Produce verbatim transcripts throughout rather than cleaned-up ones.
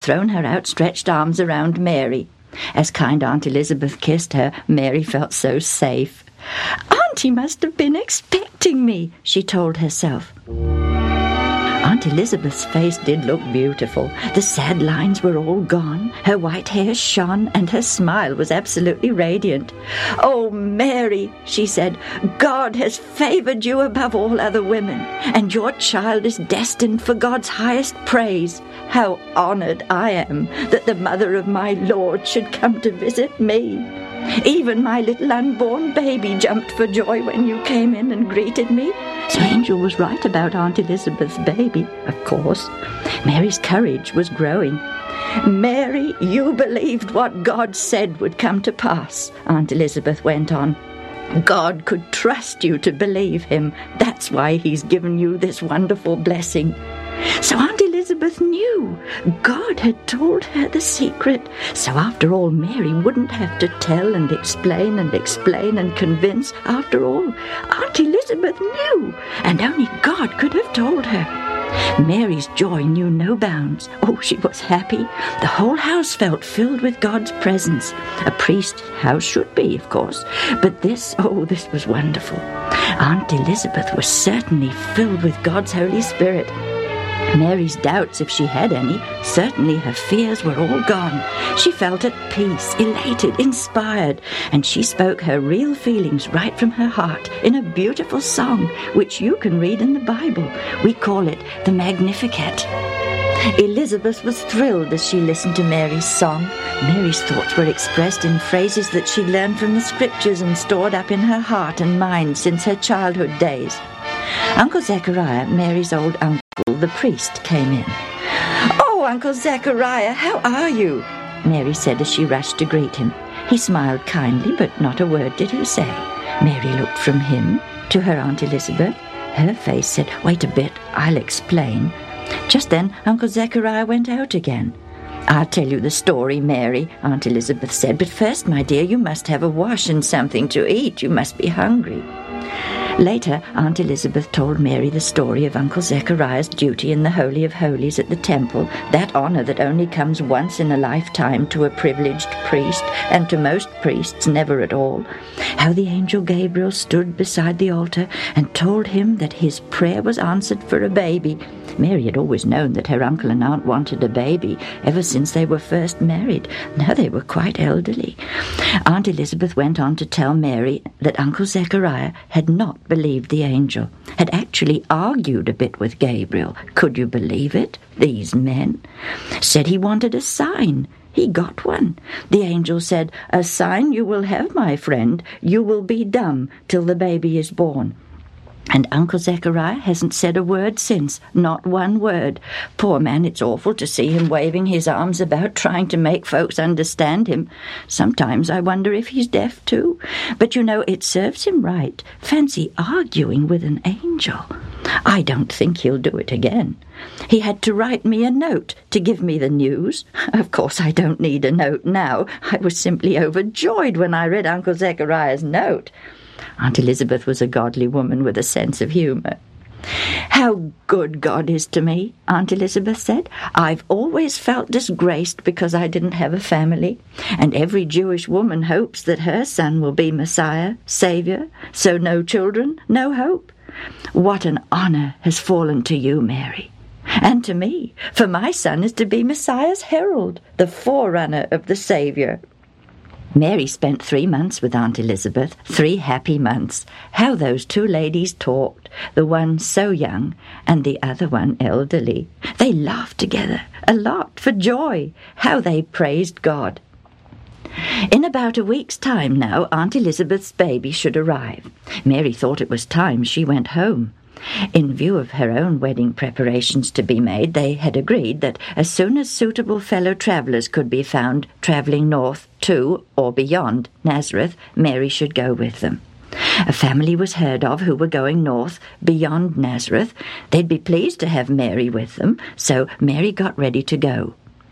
thrown her outstretched arms around Mary. As kind Aunt Elizabeth kissed her, Mary felt so safe. "Auntie must have been expecting me," she told herself. Aunt Elizabeth's face did look beautiful. The sad lines were all gone, her white hair shone, and her smile was absolutely radiant. "Oh, Mary," she said, "God has favored you above all other women, and your child is destined for God's highest praise. How honored I am that the mother of my Lord should come to visit me. Even my little unborn baby jumped for joy when you came in and greeted me." So Angel was right about Aunt Elizabeth's baby, of course. Mary's courage was growing. "Mary, you believed what God said would come to pass," Aunt Elizabeth went on. "God could trust you to believe him. That's why he's given you this wonderful blessing." So Aunt Elizabeth knew God had told her the secret. So after all, Mary wouldn't have to tell and explain and explain and convince. After all, Aunt Elizabeth knew, and only God could have told her. Mary's joy knew no bounds. Oh, she was happy. The whole house felt filled with God's presence. A priest's house should be, of course. But this, oh, this was wonderful. Aunt Elizabeth was certainly filled with God's Holy Spirit. Mary's doubts, if she had any, certainly her fears were all gone. She felt at peace, elated, inspired, and she spoke her real feelings right from her heart in a beautiful song, which you can read in the Bible. We call it the Magnificat. Elizabeth was thrilled as she listened to Mary's song. Mary's thoughts were expressed in phrases that she learned from the scriptures and stored up in her heart and mind since her childhood days. Uncle Zechariah, Mary's old uncle, the priest, came in. "Oh, Uncle Zechariah, how are you?" Mary said as she rushed to greet him. He smiled kindly, but not a word did he say. Mary looked from him to her Aunt Elizabeth. Her face said, "Wait a bit, I'll explain." Just then, Uncle Zechariah went out again. "I'll tell you the story, Mary," Aunt Elizabeth said, "but first, my dear, you must have a wash and something to eat. You must be hungry." Later, Aunt Elizabeth told Mary the story of Uncle Zechariah's duty in the Holy of Holies at the temple, that honor that only comes once in a lifetime to a privileged priest, and to most priests never at all. How the angel Gabriel stood beside the altar and told him that his prayer was answered for a baby. Mary had always known that her uncle and aunt wanted a baby ever since they were first married. Now they were quite elderly. Aunt Elizabeth went on to tell Mary that Uncle Zechariah had not believed the angel, had actually argued a bit with Gabriel. Could you believe it? These men. Said he wanted a sign. He got one. The angel said, "A sign you will have, my friend. You will be dumb till the baby is born." And Uncle Zechariah hasn't said a word since, not one word. Poor man, it's awful to see him waving his arms about trying to make folks understand him. Sometimes I wonder if he's deaf too. But you know, it serves him right. Fancy arguing with an angel. I don't think he'll do it again. He had to write me a note to give me the news. Of course, I don't need a note now. I was simply overjoyed when I read Uncle Zechariah's note. Aunt Elizabeth was a godly woman with a sense of humour. "How good God is to me," Aunt Elizabeth said. "I've always felt disgraced because I didn't have a family, and every Jewish woman hopes that her son will be Messiah, Saviour, so no children, no hope. What an honour has fallen to you, Mary, and to me, for my son is to be Messiah's herald, the forerunner of the Saviour." Mary spent three months with Aunt Elizabeth, three happy months. How those two ladies talked, the one so young and the other one elderly. They laughed together, a lot, for joy. How they praised God. In about a week's time now, Aunt Elizabeth's baby should arrive. Mary thought it was time she went home. In view of her own wedding preparations to be made, they had agreed that as soon as suitable fellow travellers could be found travelling north to or beyond Nazareth, Mary should go with them. A family was heard of who were going north beyond Nazareth. They'd be pleased to have Mary with them, so Mary got ready to go.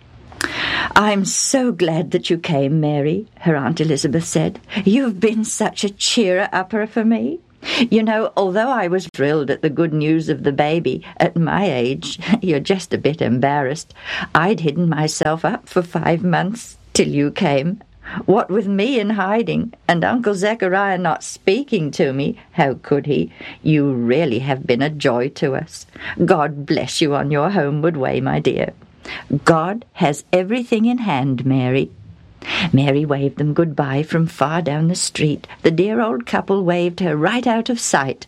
"I'm so glad that you came, Mary," her Aunt Elizabeth said. "You've been such a cheer-upper for me. You know, although I was thrilled at the good news of the baby, at my age, you're just a bit embarrassed. I'd hidden myself up for five months till you came. What with me in hiding and Uncle Zechariah not speaking to me, how could he? You really have been a joy to us. God bless you on your homeward way, my dear. God has everything in hand, Mary. Mary waved them goodbye from far down the street. The dear old couple waved her right out of sight.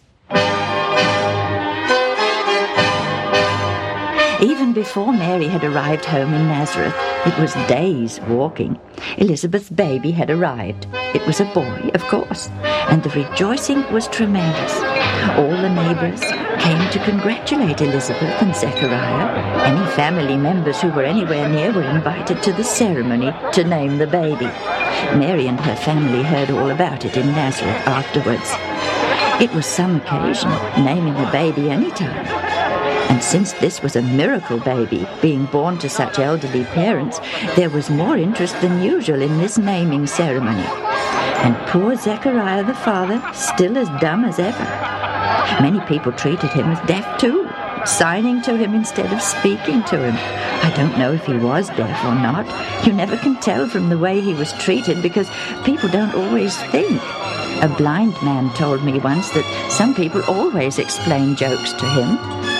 Even before Mary had arrived home in Nazareth, it was days walking. Elizabeth's baby had arrived. It was a boy, of course, and the rejoicing was tremendous. All the neighbours came to congratulate Elizabeth and Zechariah. Any family members who were anywhere near were invited to the ceremony to name the baby. Mary and her family heard all about it in Nazareth afterwards. It was some occasion, naming a baby any time. And since this was a miracle baby, being born to such elderly parents, there was more interest than usual in this naming ceremony. And poor Zechariah the father, still as dumb as ever. Many people treated him as deaf too, signing to him instead of speaking to him. I don't know if he was deaf or not. You never can tell from the way he was treated because people don't always think. A blind man told me once that some people always explain jokes to him.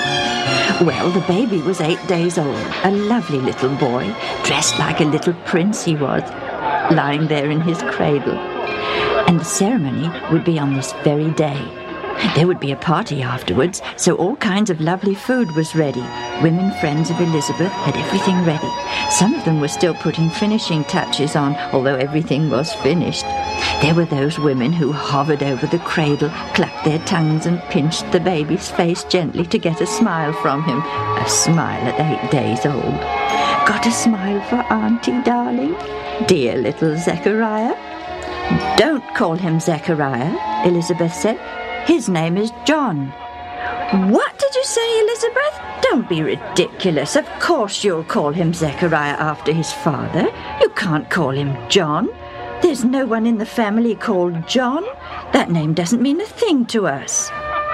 Well, the baby was eight days old, a lovely little boy, dressed like a little prince he was, lying there in his cradle. And the ceremony would be on this very day. There would be a party afterwards, so all kinds of lovely food was ready. Women friends of Elizabeth had everything ready. Some of them were still putting finishing touches on, although everything was finished. There were those women who hovered over the cradle, clucked their tongues and pinched the baby's face gently to get a smile from him. A smile at eight days old. Got a smile for Auntie, darling? Dear little Zechariah. Don't call him Zechariah, Elizabeth said. His name is John. What did you say, Elizabeth? Don't be ridiculous. Of course you'll call him Zechariah after his father. You can't call him John. There's no one in the family called John. That name doesn't mean a thing to us.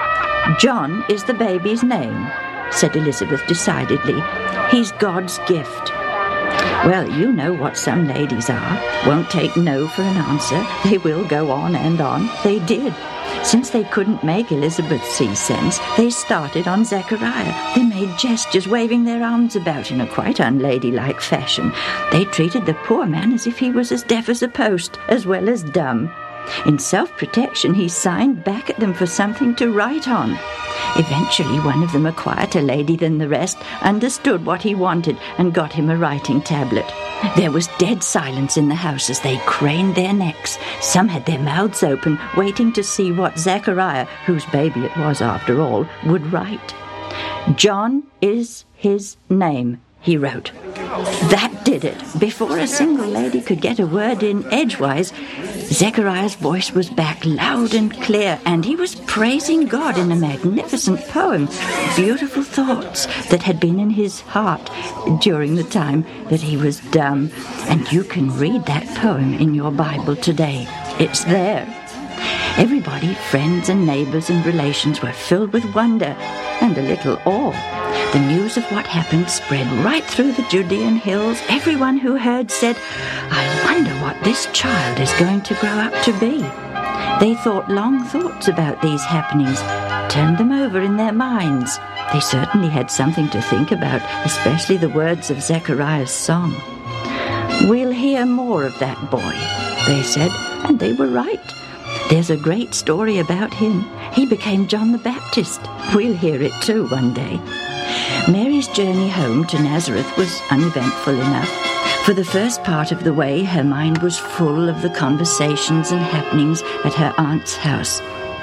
John is the baby's name, said Elizabeth decidedly. He's God's gift. Well, you know what some ladies are. Won't take no for an answer. They will go on and on. They did. Since they couldn't make Elizabeth see sense, they started on Zechariah. They made gestures, waving their arms about in a quite unladylike fashion. They treated the poor man as if he was as deaf as a post, as well as dumb. In self-protection, he signed back at them for something to write on. Eventually, one of them, a quieter lady than the rest, understood what he wanted and got him a writing tablet. There was dead silence in the house as they craned their necks. Some had their mouths open, waiting to see what Zechariah, whose baby it was after all, would write. John is his name, he wrote. That did it. Before a single lady could get a word in edgewise, Zechariah's voice was back loud and clear, and he was praising God in a magnificent poem, beautiful thoughts that had been in his heart during the time that he was dumb. And you can read that poem in your Bible today. It's there. Everybody, friends and neighbors and relations, were filled with wonder and a little awe. The news of what happened spread right through the Judean hills. Everyone who heard said, I wonder what this child is going to grow up to be. They thought long thoughts about these happenings, turned them over in their minds. They certainly had something to think about, especially the words of Zechariah's song. We'll hear more of that boy, they said, and they were right. There's a great story about him. He became John the Baptist. We'll hear it too one day. Mary's journey home to Nazareth was uneventful enough. For the first part of the way, her mind was full of the conversations and happenings at her aunt's house.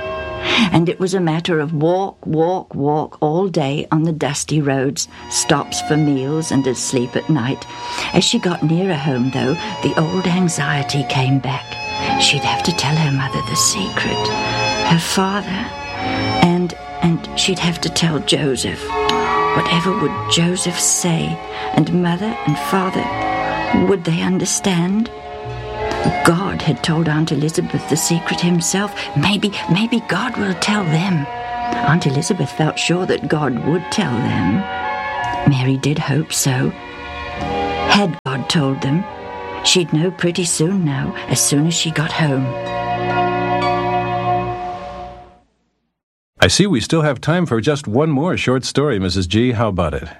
And it was a matter of walk, walk, walk all day on the dusty roads, stops for meals and a sleep at night. As she got nearer home, though, the old anxiety came back. She'd have to tell her mother the secret, her father, and, and she'd have to tell Joseph. Whatever would Joseph say, and mother and father, would they understand? God had told Aunt Elizabeth the secret himself. Maybe, maybe God will tell them. Aunt Elizabeth felt sure that God would tell them. Mary did hope so. Had God told them, she'd know pretty soon now, as soon as she got home. I see we still have time for just one more short story, Missus G. How about it?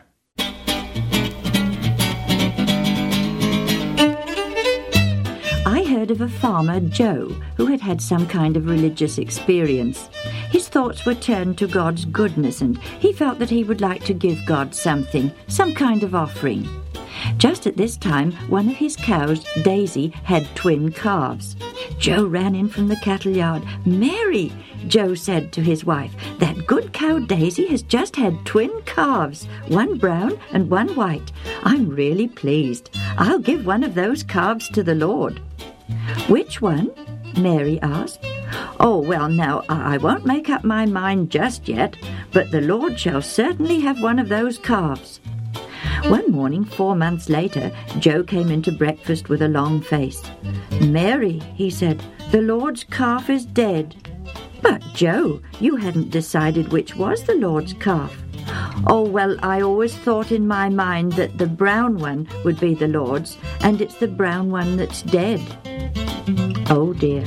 I heard of a farmer, Joe, who had had some kind of religious experience. His thoughts were turned to God's goodness, and he felt that he would like to give God something, some kind of offering. Just at this time, one of his cows, Daisy, had twin calves. Joe ran in from the cattle yard. "Mary," Joe said to his wife, "that good cow Daisy has just had twin calves, one brown and one white. I'm really pleased. I'll give one of those calves to the Lord." "Which one?" Mary asked. "Oh, well, now, I won't make up my mind just yet, but the Lord shall certainly have one of those calves." One morning, four months later, Joe came into breakfast with a long face. "Mary," he said, "the Lord's calf is dead." "But, Joe, you hadn't decided which was the Lord's calf." "Oh, well, I always thought in my mind that the brown one would be the Lord's, and it's the brown one that's dead." Oh, dear.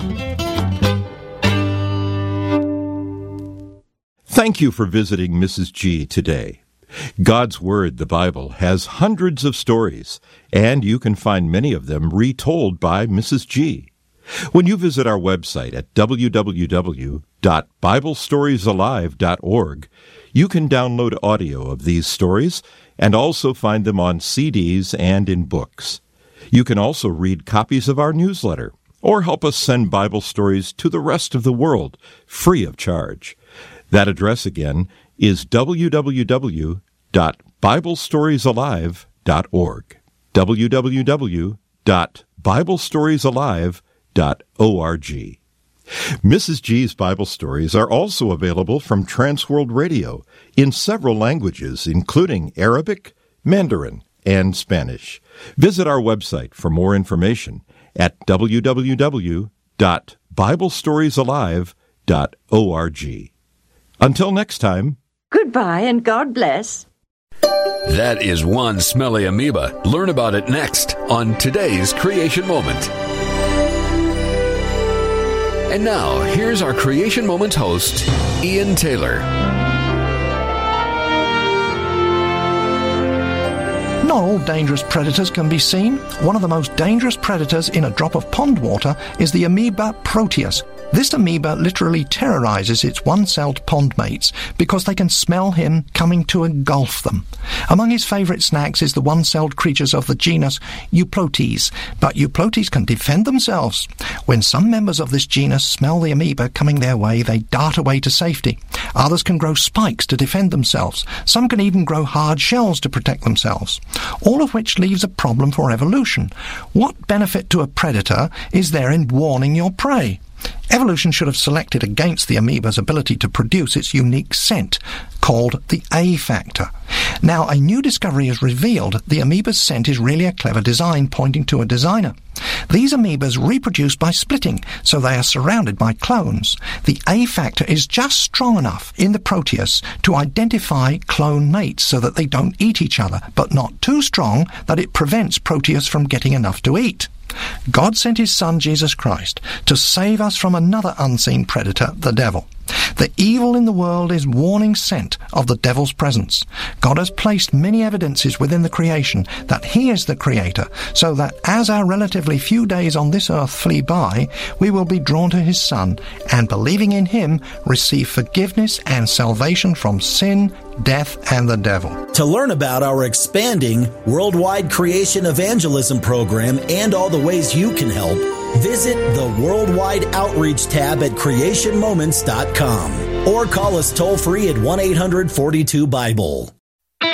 Thank you for visiting Missus G today. God's Word, the Bible, has hundreds of stories, and you can find many of them retold by Missus G. When you visit our website at w w w dot bible stories alive dot org, you can download audio of these stories and also find them on C Ds and in books. You can also read copies of our newsletter or help us send Bible stories to the rest of the world free of charge. That address again is w w w dot bible stories alive dot org. w w w dot bible stories alive dot org. Missus G's Bible stories are also available from Transworld Radio in several languages, including Arabic, Mandarin, and Spanish. Visit our website for more information at w w w dot bible stories alive dot org. Until next time. Goodbye and God bless. That is one smelly amoeba. Learn about it next on today's Creation Moment. And now, here's our Creation Moment host, Ian Taylor. Not all dangerous predators can be seen. One of the most dangerous predators in a drop of pond water is the amoeba Proteus. This amoeba literally terrorizes its one-celled pond mates because they can smell him coming to engulf them. Among his favorite snacks is the one-celled creatures of the genus Euplotes, but Euplotes can defend themselves. When some members of this genus smell the amoeba coming their way, they dart away to safety. Others can grow spikes to defend themselves. Some can even grow hard shells to protect themselves. All of which leaves a problem for evolution. What benefit to a predator is there in warning your prey? Evolution should have selected against the amoeba's ability to produce its unique scent, called the A factor. Now, a new discovery has revealed the amoeba's scent is really a clever design pointing to a designer. These amoebas reproduce by splitting, so they are surrounded by clones. The A factor is just strong enough in the Proteus to identify clone mates so that they don't eat each other, but not too strong that it prevents Proteus from getting enough to eat. God sent his Son, Jesus Christ, to save us from another unseen predator, the devil. The evil in the world is warning scent of the devil's presence. God has placed many evidences within the creation that he is the creator, so that as our relatively few days on this earth flee by, we will be drawn to his Son, and believing in him, receive forgiveness and salvation from sin, death, and the devil. To learn about our expanding worldwide creation evangelism program and all the ways you can help, visit the Worldwide Outreach tab at creation moments dot com or call us toll-free at one eight hundred forty-two Bible.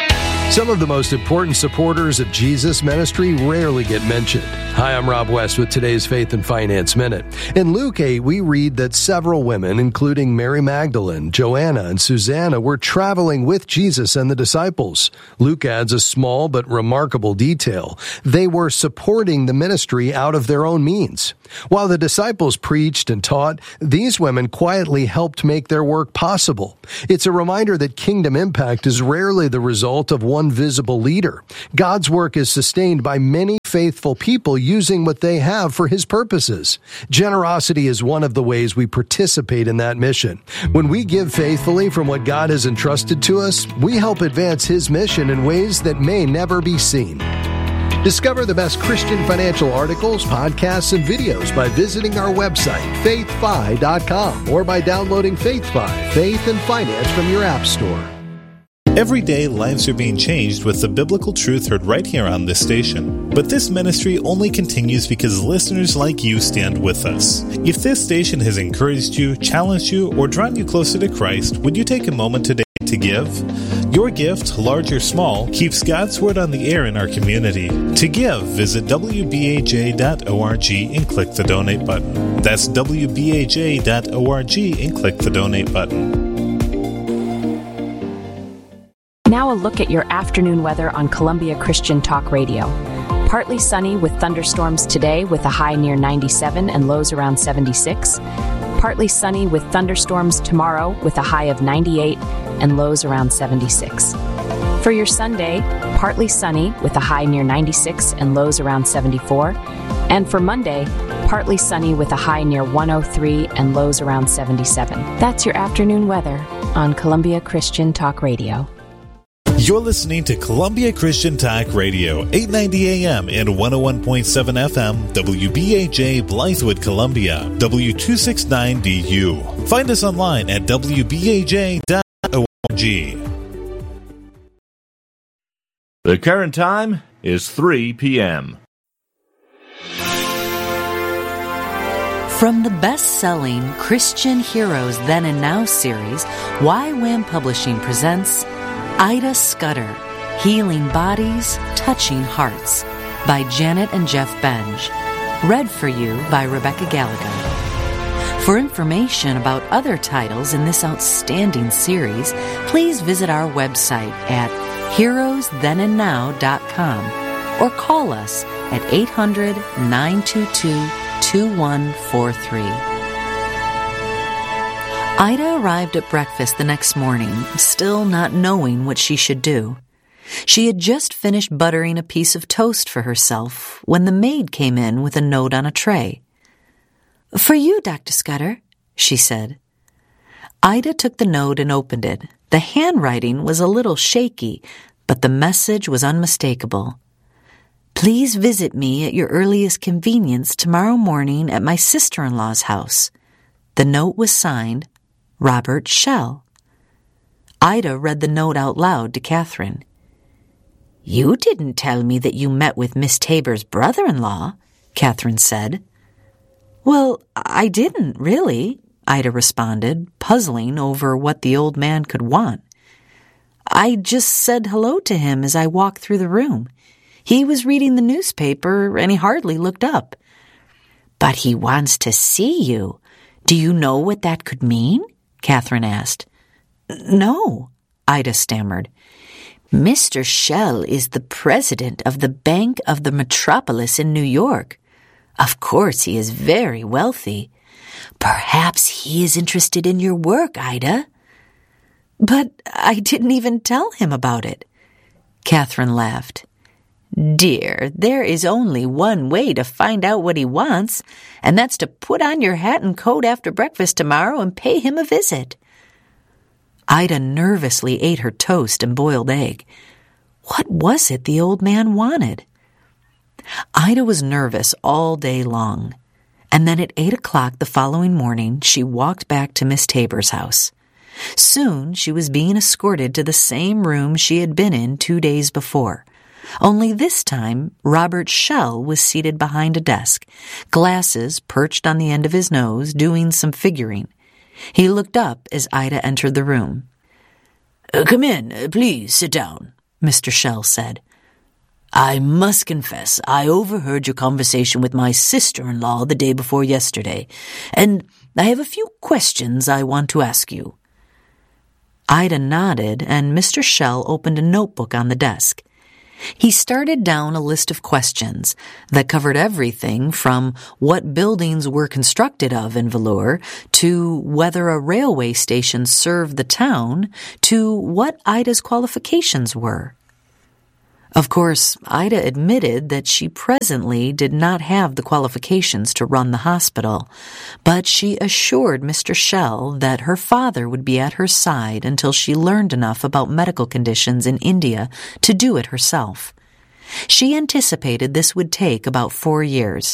Some of the most important supporters of Jesus Ministry rarely get mentioned. Hi, I'm Rob West with today's Faith and Finance Minute. In Luke eight, we read that several women, including Mary Magdalene, Joanna, and Susanna, were traveling with Jesus and the disciples. Luke adds a small but remarkable detail. They were supporting the ministry out of their own means. While the disciples preached and taught, these women quietly helped make their work possible. It's a reminder that kingdom impact is rarely the result of one visible leader. God's work is sustained by many faithful people using what they have for His purposes. Generosity is one of the ways we participate in that mission. When we give faithfully from what God has entrusted to us, we help advance His mission in ways that may never be seen. Discover the best Christian financial articles, podcasts, and videos by visiting our website, faith fi dot com, or by downloading FaithFi, Faith and Finance, from your app store. Every day, lives are being changed with the biblical truth heard right here on this station. But this ministry only continues because listeners like you stand with us. If this station has encouraged you, challenged you, or drawn you closer to Christ, would you take a moment today to give? Your gift, large or small, keeps God's Word on the air in our community. To give, visit w b a j dot org and click the donate button. That's w b a j dot org and click the donate button. Now a look at your afternoon weather on Columbia Christian Talk Radio. Partly sunny with thunderstorms today with a high near ninety-seven and lows around seventy-six. Partly sunny with thunderstorms tomorrow with a high of ninety-eight and lows around seventy-six. For your Sunday, partly sunny with a high near ninety-six and lows around seventy-four. And for Monday, partly sunny with a high near one oh three and lows around seventy-seven. That's your afternoon weather on Columbia Christian Talk Radio. You're listening to Columbia Christian Talk Radio, eight ninety A M and one oh one point seven F M, W B A J, Blythewood, Columbia, W two sixty-nine D U. Find us online at w b a j dot org. The current time is three p.m. From the best-selling Christian Heroes Then and Now series, Y WAM Publishing presents Ida Scudder, Healing Bodies, Touching Hearts, by Janet and Jeff Benge. Read for you by Rebecca Gallagher. For information about other titles in this outstanding series, please visit our website at heroes then and now dot com or call us at eight hundred, nine two two, two one four three. Ida arrived at breakfast the next morning, still not knowing what she should do. She had just finished buttering a piece of toast for herself when the maid came in with a note on a tray. "For you, Doctor Scudder," she said. Ida took the note and opened it. The handwriting was a little shaky, but the message was unmistakable. "Please visit me at your earliest convenience tomorrow morning at my sister-in-law's house." The note was signed, Robert Shell. Ida read the note out loud to Catherine. "You didn't tell me that you met with Miss Tabor's brother-in-law," Catherine said. "Well, I didn't, really," Ida responded, puzzling over what the old man could want. "I just said hello to him as I walked through the room. He was reading the newspaper, and he hardly looked up." "But he wants to see you. Do you know what that could mean?" Catherine asked. "No," Ida stammered. "Mister Shell is the president of the Bank of the Metropolis in New York. Of course, he is very wealthy. Perhaps he is interested in your work, Ida." "But I didn't even tell him about it." Catherine laughed. "Dear, there is only one way to find out what he wants, and that's to put on your hat and coat after breakfast tomorrow and pay him a visit." Ida nervously ate her toast and boiled egg. What was it the old man wanted? Ida was nervous all day long, and then at eight o'clock the following morning she walked back to Miss Tabor's house. Soon she was being escorted to the same room she had been in two days before. Only this time, Robert Shell was seated behind a desk, glasses perched on the end of his nose, doing some figuring. He looked up as Ida entered the room. "Come in, please sit down," Mister Shell said. I must confess, I overheard your conversation with my sister-in-law the day before yesterday, and I have a few questions I want to ask you. Ida nodded, and Mister Shell opened a notebook on the desk. He started down a list of questions that covered everything from what buildings were constructed of in Velour to whether a railway station served the town to what Ida's qualifications were. Of course, Ida admitted that she presently did not have the qualifications to run the hospital, but she assured Mister Shell that her father would be at her side until she learned enough about medical conditions in India to do it herself. She anticipated this would take about four years.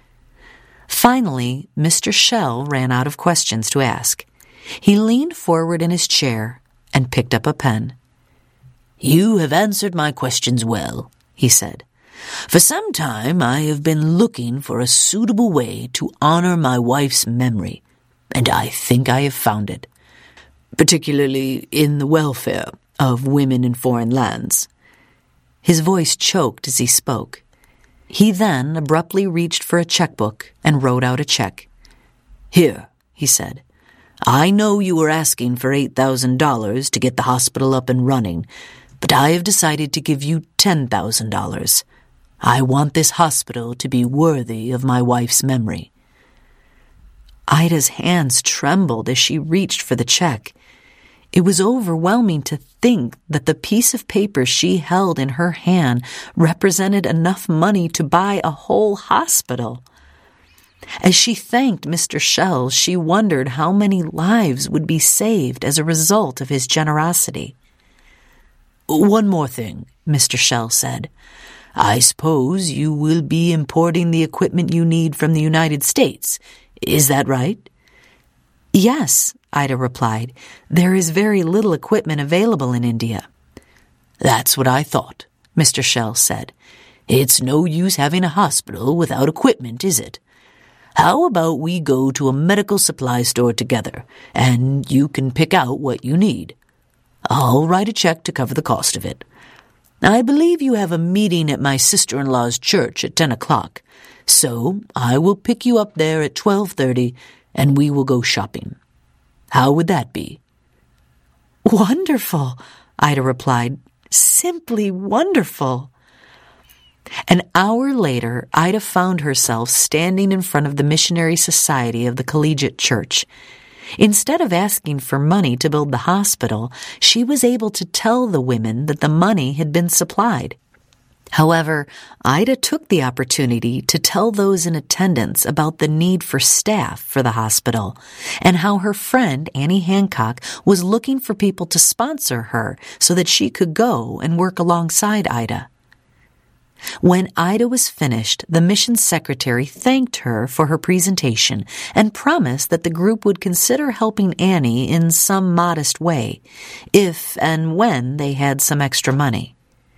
Finally, Mister Shell ran out of questions to ask. He leaned forward in his chair and picked up a pen. You have answered my questions well, he said. For some time I have been looking for a suitable way to honor my wife's memory, and I think I have found it, particularly in the welfare of women in foreign lands. His voice choked as he spoke. He then abruptly reached for a checkbook and wrote out a check. Here, he said, I know you were asking for eight thousand dollars to get the hospital up and running, but I have decided to give you ten thousand dollars. I want this hospital to be worthy of my wife's memory. Ida's hands trembled as she reached for the check. It was overwhelming to think that the piece of paper she held in her hand represented enough money to buy a whole hospital. As she thanked Mister Shell, she wondered how many lives would be saved as a result of his generosity. One more thing, Mister Shell said. I suppose you will be importing the equipment you need from the United States. Is that right? Yes, Ida replied. There is very little equipment available in India. That's what I thought, Mister Shell said. It's no use having a hospital without equipment, is it? How about we go to a medical supply store together, and you can pick out what you need. I'll write a check to cover the cost of it. I believe you have a meeting at my sister-in-law's church at ten o'clock, so I will pick you up there at twelve thirty, and we will go shopping. How would that be? Wonderful, Ida replied. Simply wonderful. An hour later, Ida found herself standing in front of the Missionary Society of the Collegiate Church. Instead of asking for money to build the hospital, she was able to tell the women that the money had been supplied. However, Ida took the opportunity to tell those in attendance about the need for staff for the hospital and how her friend Annie Hancock was looking for people to sponsor her so that she could go and work alongside Ida. When Ida was finished, the mission secretary thanked her for her presentation and promised that the group would consider helping Annie in some modest way, if and when they had some extra money.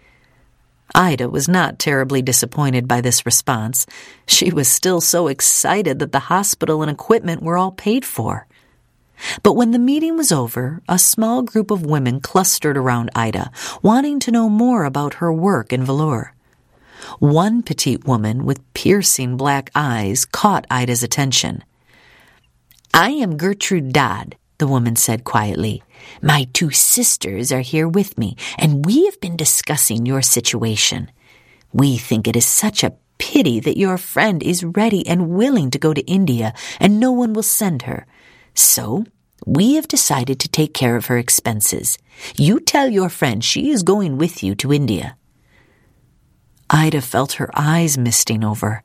Ida was not terribly disappointed by this response. She was still so excited that the hospital and equipment were all paid for. But when the meeting was over, a small group of women clustered around Ida, wanting to know more about her work in Velour. One petite woman with piercing black eyes caught Ida's attention. I am Gertrude Dodd, the woman said quietly. My two sisters are here with me, and we have been discussing your situation. We think it is such a pity that your friend is ready and willing to go to India, and no one will send her. So we have decided to take care of her expenses. You tell your friend she is going with you to India. Ida felt her eyes misting over.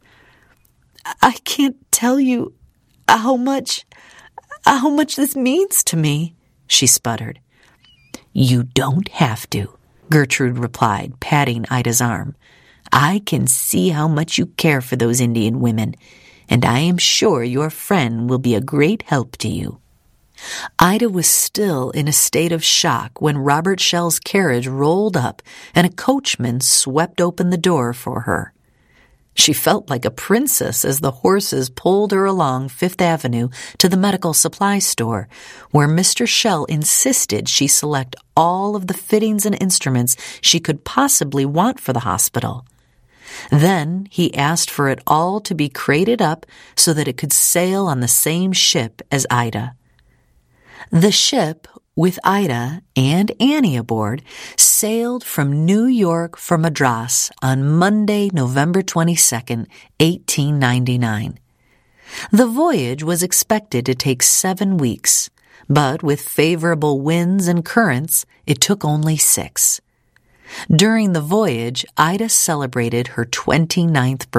I can't tell you how much, how much this means to me, she sputtered. You don't have to, Gertrude replied, patting Ida's arm. I can see how much you care for those Indian women, and I am sure your friend will be a great help to you. Ida was still in a state of shock when Robert Shell's carriage rolled up and a coachman swept open the door for her. She felt like a princess as the horses pulled her along Fifth Avenue to the medical supply store, where Mister Shell insisted she select all of the fittings and instruments she could possibly want for the hospital. Then he asked for it all to be crated up so that it could sail on the same ship as Ida. The ship, with Ida and Annie aboard, sailed from New York for Madras on Monday, November twenty-second, eighteen ninety-nine. The voyage was expected to take seven weeks, but with favorable winds and currents, it took only six. During the voyage, Ida celebrated her twenty-ninth birthday.